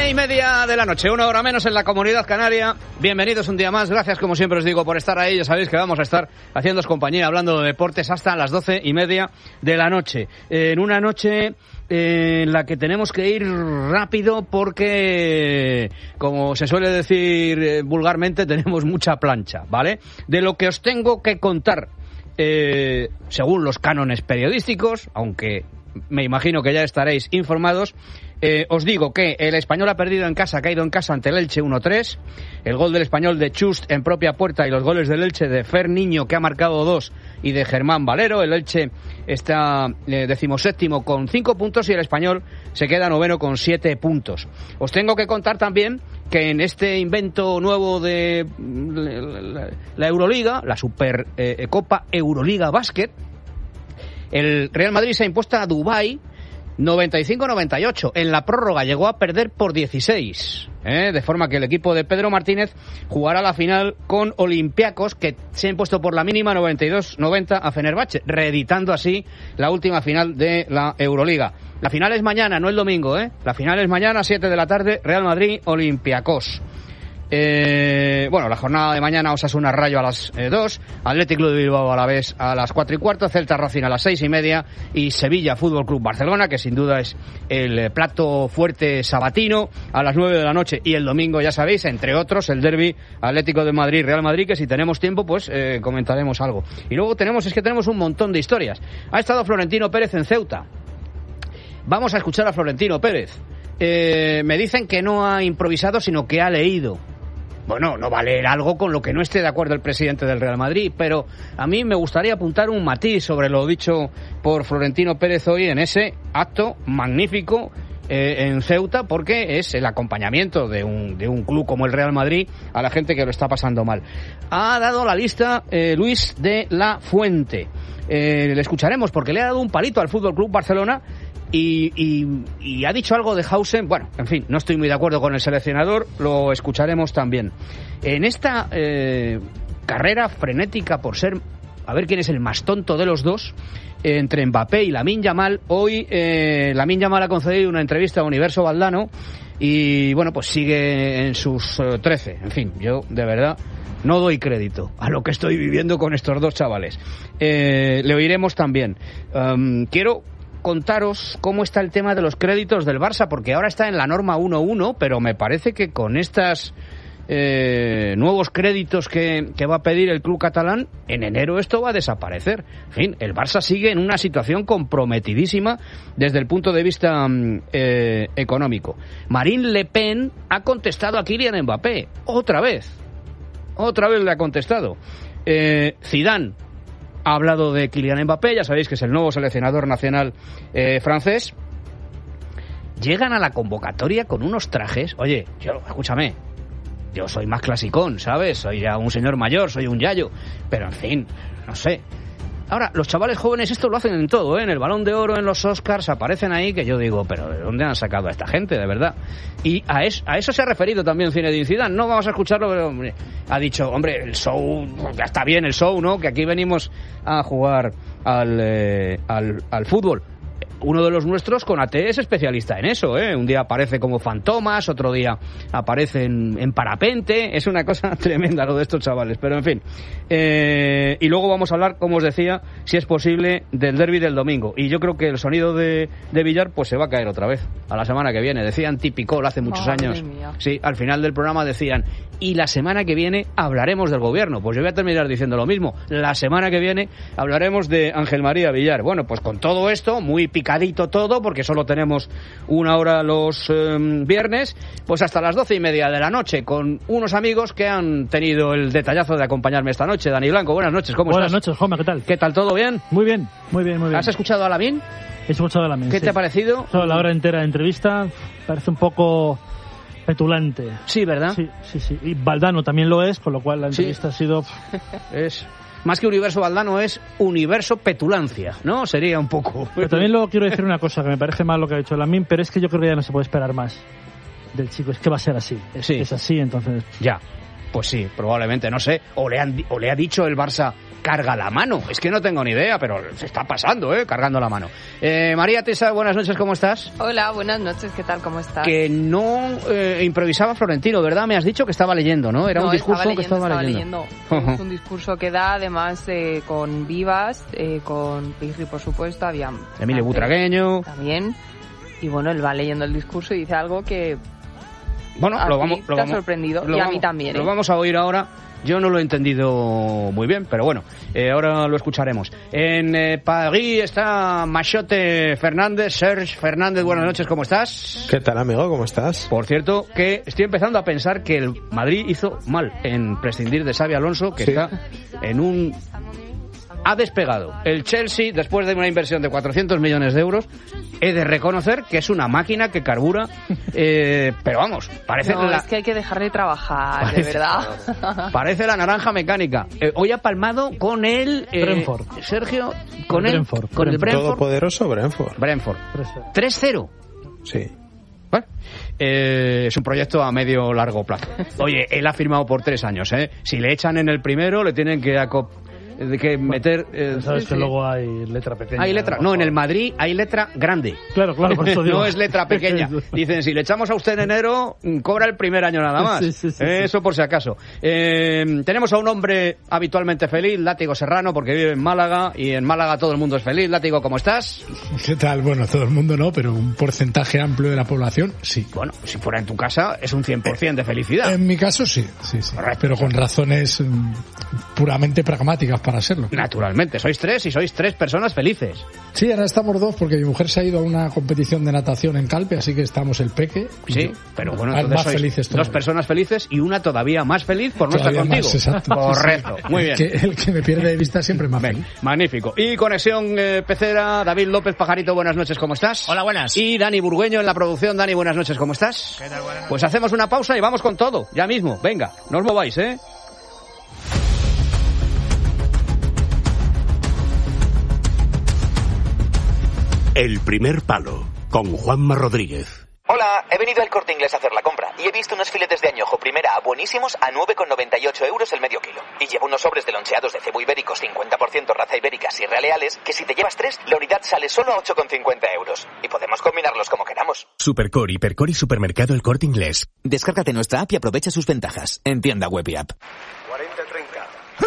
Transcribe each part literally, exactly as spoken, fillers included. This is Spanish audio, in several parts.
doce y media de la noche, una hora menos en la Comunidad Canaria. Bienvenidos un día más, gracias como siempre os digo por estar ahí. Ya sabéis que vamos a estar haciéndoos compañía, hablando de deportes hasta las doce y media de la noche. En una noche en la que tenemos que ir rápido porque, como se suele decir eh, vulgarmente, tenemos mucha plancha, ¿vale? De lo que os tengo que contar, eh, según los cánones periodísticos, aunque me imagino que ya estaréis informados, eh, os digo que el Español ha perdido en casa, ha caído en casa ante el Elche uno tres, el gol del Español de Chust en propia puerta y los goles del Elche de Fer Niño, que ha marcado dos, y de Germán Valero. El Elche está eh, decimoséptimo con cinco puntos y el Español se queda noveno con siete puntos. Os tengo que contar también que en este invento nuevo de la, la Euroliga, la Supercopa eh, Euroliga Basket, el Real Madrid se ha impuesto a Dubái noventa y cinco a noventa y ocho. En la prórroga llegó a perder por dieciséis, ¿eh? De forma que el equipo de Pedro Martínez jugará la final con Olympiacos, que se ha impuesto por la mínima noventa y dos noventa a Fenerbahce, reeditando así la última final de la Euroliga. La final es mañana, no el domingo, ¿eh? La final es mañana, siete de la tarde, Real Madrid Olympiacos. Eh, bueno, la jornada de mañana, Osasuna Rayo a las eh, dos, Athletic Club de Bilbao a la vez a las cuatro y cuarto, Celta Racing a las seis y media y Sevilla Fútbol Club Barcelona, que sin duda es el eh, plato fuerte sabatino, a las nueve de la noche. Y el domingo, ya sabéis, entre otros, el derbi Atlético de Madrid Real Madrid, que si tenemos tiempo pues eh, comentaremos algo. Y luego tenemos, es que tenemos un montón de historias. Ha estado Florentino Pérez en Ceuta. Vamos a escuchar a Florentino Pérez. Eh, me dicen que no ha improvisado, sino que ha leído. Bueno, no va a leer algo con lo que no esté de acuerdo el presidente del Real Madrid, pero a mí me gustaría apuntar un matiz sobre lo dicho por Florentino Pérez hoy en ese acto magnífico eh, en Ceuta, porque es el acompañamiento de un, de un club como el Real Madrid a la gente que lo está pasando mal. Ha dado la lista eh, Luis de la Fuente. Eh, le escucharemos porque le ha dado un palito al Fútbol Club Barcelona. Y, y, y ha dicho algo de Hausen. Bueno, en fin, no estoy muy de acuerdo con el seleccionador, lo escucharemos también. En esta eh, carrera frenética por ser, a ver quién es el más tonto de los dos, eh, entre Mbappé y Lamine Yamal, hoy eh, Lamine Yamal ha concedido una entrevista a Universo Valdano y, bueno, pues sigue en sus eh, trece. En fin, yo, de verdad, no doy crédito a lo que estoy viviendo con estos dos chavales. Eh, le oiremos también. Um, quiero contaros cómo está el tema de los créditos del Barça, porque ahora está en la norma uno uno, pero me parece que con estos eh, nuevos créditos que, que va a pedir el club catalán, en enero esto va a desaparecer. En fin, el Barça sigue en una situación comprometidísima desde el punto de vista eh, económico. Marine Le Pen ha contestado a Kylian Mbappé, otra vez, otra vez le ha contestado. Eh, Zidane ha hablado de Kylian Mbappé, ya sabéis que es el nuevo seleccionador nacional eh, francés. Llegan a la convocatoria con unos trajes. Oye, yo, escúchame, yo soy más clasicón, ¿sabes? Soy ya un señor mayor, soy un yayo. Pero, en fin, no sé. Ahora, los chavales jóvenes esto lo hacen en todo, ¿eh? En el Balón de Oro, en los Oscars, aparecen ahí que yo digo, pero ¿de dónde han sacado a esta gente, de verdad? Y a eso, a eso se ha referido también Zinedine Zidane. No vamos a escucharlo, pero hombre, ha dicho, hombre, el show, ya está bien el show, ¿no? Que aquí venimos a jugar al, eh, al, al fútbol. Uno de los nuestros, Konaté, es especialista en eso, ¿eh? Un día aparece como fantomas, otro día aparece en, en parapente. Es una cosa tremenda lo de estos chavales, pero en fin. Eh, y luego vamos a hablar, como os decía, si es posible, del derbi del domingo. Y yo creo que el sonido de, de Villar pues se va a caer otra vez a la semana que viene. Decían típico hace muchos Madre años. Mía. Sí, al final del programa decían, y la semana que viene hablaremos del gobierno. Pues yo voy a terminar diciendo lo mismo. La semana que viene hablaremos de Ángel María Villar. Bueno, pues con todo esto, muy picadito todo, porque solo tenemos una hora los eh, viernes, pues hasta las doce y media de la noche, con unos amigos que han tenido el detallazo de acompañarme esta noche. Dani Blanco, buenas noches, ¿cómo buenas estás? Buenas noches, Joma, ¿qué tal? ¿Qué tal, todo bien? Muy bien, muy bien, muy bien. ¿Has escuchado a Lamine? He escuchado a Lamine, ¿Qué sí. te ha parecido? Toda la hora entera de entrevista, parece un poco petulante. Sí, ¿verdad? Sí, sí, sí. Y Valdano también lo es, con lo cual la entrevista sí. ha sido... es... Más que Universo Valdano es Universo Petulancia, ¿no? Sería un poco... Pero también luego quiero decir una cosa, que me parece mal lo que ha dicho Lamine, pero es que yo creo que ya no se puede esperar más del chico. Es que va a ser así. Es, sí. es así, entonces... Ya. Pues sí, probablemente, no sé. O le, han, o le ha dicho el Barça, carga la mano. Es que no tengo ni idea, pero se está pasando, ¿eh? Cargando la mano. Eh, María Tesa, buenas noches, ¿cómo estás? Hola, buenas noches, ¿qué tal? ¿Cómo estás? Que no eh, improvisaba Florentino, ¿verdad? Me has dicho que estaba leyendo, ¿no? Era no, un discurso estaba leyendo, que estaba, estaba leyendo. leyendo. Es un discurso que da, además, eh, con Vivas, eh, con Pirri, por supuesto, había... Emilio Butragueño. También. Y bueno, él va leyendo el discurso y dice algo que... Bueno, a lo ti vamos, lo te ha vamos, sorprendido, lo y a vamos, mí también. ¿eh? Lo vamos a oír ahora. Yo no lo he entendido muy bien, pero bueno, eh, ahora lo escucharemos. En eh, París está Machote Fernández, Serge Fernández, buenas noches, ¿cómo estás? ¿Qué tal, amigo? ¿Cómo estás? Por cierto, que estoy empezando a pensar que el Madrid hizo mal en prescindir de Xabi Alonso, que sí. Está en un... Ha despegado. El Chelsea, después de una inversión de cuatrocientos millones de euros, he de reconocer que es una máquina que carbura, eh, pero vamos, parece... No, la... es que hay que dejarle trabajar, parece, de verdad. Parece la naranja mecánica. Eh, hoy ha palmado con el... Eh, Brentford. Sergio, con el... Brentford. Con el Brentford. Todopoderoso Brentford. Brentford. tres cero. Sí. Bueno, eh, es un proyecto a medio largo plazo. Oye, él ha firmado por tres años, ¿eh? Si le echan en el primero, le tienen que acop... de que meter... Eh, Sabes sí, que sí. luego hay letra pequeña. Hay letra, no, en el Madrid hay letra grande. Claro, claro, por eso digo. No es letra pequeña. Dicen, si le echamos a usted en enero, cobra el primer año nada más. Sí, sí, sí, eh, eso por si acaso. Eh, tenemos a un hombre habitualmente feliz, Látigo Serrano, porque vive en Málaga, y en Málaga todo el mundo es feliz. Látigo, ¿cómo estás? ¿Qué tal? Bueno, todo el mundo no, pero un porcentaje amplio de la población, sí. Bueno, si fuera en tu casa, es un cien por ciento de felicidad. En mi caso, sí, sí, sí. Correcto. Pero con razones mm, puramente pragmáticas para serlo. Naturalmente, sois tres y sois tres personas felices. Sí, ahora estamos dos porque mi mujer se ha ido a una competición de natación en Calpe, así que estamos el Peque. Sí, pero bueno, más entonces sois felices dos personas felices y una todavía más feliz por no estar Todavía contigo. más, exacto. Correcto, muy bien. El que, el que me pierde de vista siempre más Ven, feliz. magnífico. Y conexión eh, pecera, David López Pajarito, buenas noches, ¿cómo estás? Hola, buenas. Y Dani Burgueño en la producción. Dani, buenas noches, ¿cómo estás? ¿Qué tal, buenas? Pues hacemos una pausa y vamos con todo, ya mismo. Venga, no os mováis, ¿eh? El primer palo, con Juanma Rodríguez. Hola, he venido al Corte Inglés a hacer la compra y he visto unos filetes de añojo primera buenísimos a nueve con noventa y ocho euros el medio kilo. Y llevo unos sobres de loncheados de cebo ibérico cincuenta por ciento raza ibérica Sierra Leales que si te llevas tres, la unidad sale solo a ocho con cincuenta euros. Y podemos combinarlos como queramos. Supercore, Hipercore y Supermercado El Corte Inglés. Descárgate nuestra app y aprovecha sus ventajas. En tienda web y app. cuarenta treinta.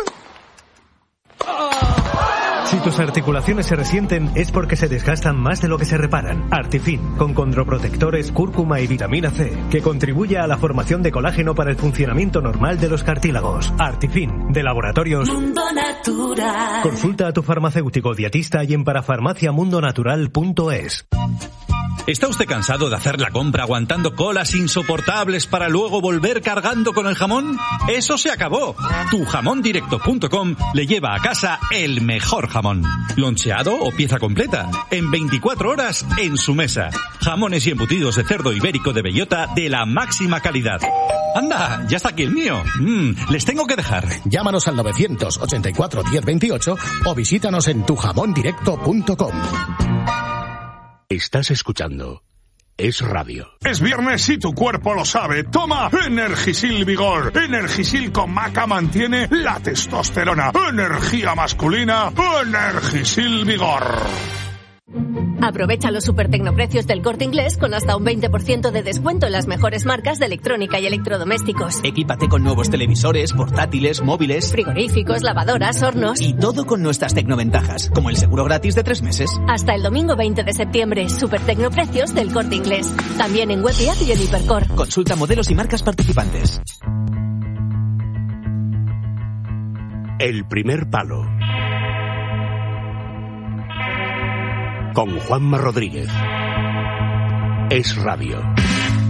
Si tus articulaciones se resienten es porque se desgastan más de lo que se reparan. Artifin, con condroprotectores, cúrcuma y vitamina C, que contribuye a la formación de colágeno para el funcionamiento normal de los cartílagos. Artifin, de Laboratorios Mundo Natural. Consulta a tu farmacéutico dietista y en parafarmacia mundo natural punto es. ¿Está usted cansado de hacer la compra aguantando colas insoportables para luego volver cargando con el jamón? ¡Eso se acabó! tu jamón directo punto com le lleva a casa el mejor jamón. Loncheado o pieza completa. En veinticuatro horas en su mesa. Jamones y embutidos de cerdo ibérico de bellota de la máxima calidad. ¡Anda! ¡Ya está aquí el mío! Mm, les tengo que dejar. Llámanos al novecientos ochenta y cuatro diez veintiocho o visítanos en tu jamón directo punto com. Estás escuchando Es Radio. Es viernes y tu cuerpo lo sabe. Toma Energisil Vigor. Energisil con maca mantiene la testosterona. Energía masculina. Energisil Vigor. Aprovecha los super tecnoprecios del Corte Inglés con hasta un veinte por ciento de descuento en las mejores marcas de electrónica y electrodomésticos. Equípate con nuevos televisores, portátiles, móviles, frigoríficos, lavadoras, hornos. Y todo con nuestras tecnoventajas, como el seguro gratis de tres meses. Hasta el domingo veinte de septiembre, super tecnoprecios del Corte Inglés. También en web y app y en Hipercore. Consulta modelos y marcas participantes. El primer palo. Con Juanma Rodríguez. Es Radio.